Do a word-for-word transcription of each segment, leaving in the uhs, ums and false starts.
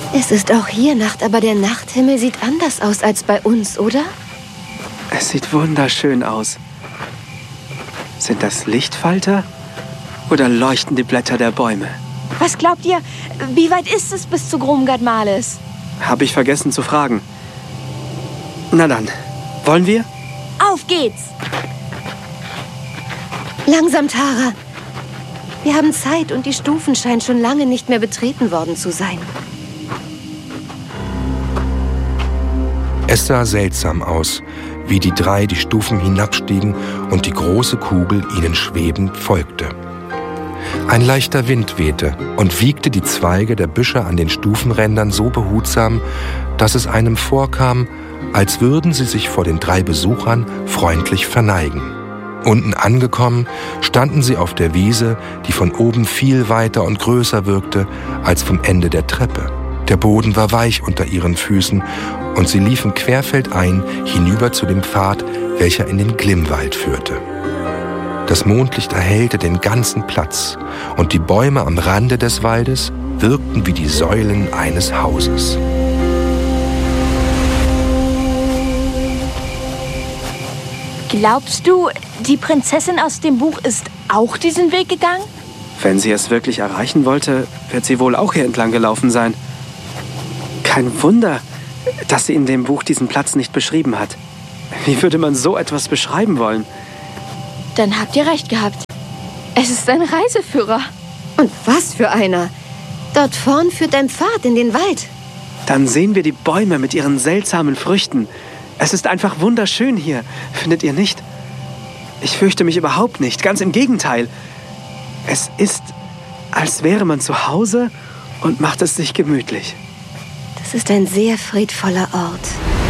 Es ist auch hier Nacht, aber der Nachthimmel sieht anders aus als bei uns, oder? Es sieht wunderschön aus. Sind das Lichtfalter oder leuchten die Blätter der Bäume? Was glaubt ihr, wie weit ist es bis zu Gromgard Males? Habe ich vergessen zu fragen. Na dann, wollen wir? Auf geht's! Langsam, Tara. Wir haben Zeit und die Stufen scheinen schon lange nicht mehr betreten worden zu sein. Es sah seltsam aus, wie die drei die Stufen hinabstiegen und die große Kugel ihnen schwebend folgte. Ein leichter Wind wehte und wiegte die Zweige der Büsche an den Stufenrändern so behutsam, dass es einem vorkam, als würden sie sich vor den drei Besuchern freundlich verneigen. Unten angekommen, standen sie auf der Wiese, die von oben viel weiter und größer wirkte als vom Ende der Treppe. Der Boden war weich unter ihren Füßen und sie liefen querfeldein hinüber zu dem Pfad, welcher in den Glimmwald führte. Das Mondlicht erhellte den ganzen Platz und die Bäume am Rande des Waldes wirkten wie die Säulen eines Hauses. Glaubst du, die Prinzessin aus dem Buch ist auch diesen Weg gegangen? Wenn sie es wirklich erreichen wollte, wird sie wohl auch hier entlang gelaufen sein. Kein Wunder, dass sie in dem Buch diesen Platz nicht beschrieben hat. Wie würde man so etwas beschreiben wollen? Dann habt ihr recht gehabt. Es ist ein Reiseführer. Und was für einer? Dort vorn führt ein Pfad in den Wald. Dann sehen wir die Bäume mit ihren seltsamen Früchten. Es ist einfach wunderschön hier, findet ihr nicht? Ich fürchte mich überhaupt nicht, ganz im Gegenteil. Es ist, als wäre man zu Hause und macht es sich gemütlich. Das ist ein sehr friedvoller Ort.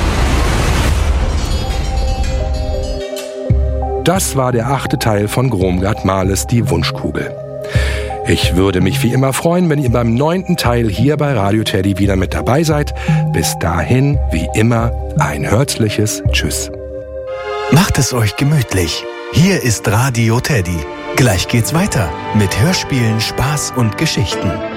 Das war der achte Teil von Gromgard Males, die Wunschkugel. Ich würde mich wie immer freuen, wenn ihr beim neunten Teil hier bei Radio Teddy wieder mit dabei seid. Bis dahin, wie immer, ein herzliches Tschüss. Macht es euch gemütlich. Hier ist Radio Teddy. Gleich geht's weiter mit Hörspielen, Spaß und Geschichten.